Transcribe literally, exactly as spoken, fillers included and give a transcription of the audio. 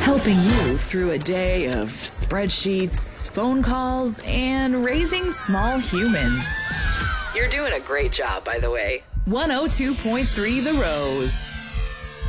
helping you through a day of spreadsheets, phone calls, and raising small humans. You're doing a great job, by the way. one oh two point three The Rose.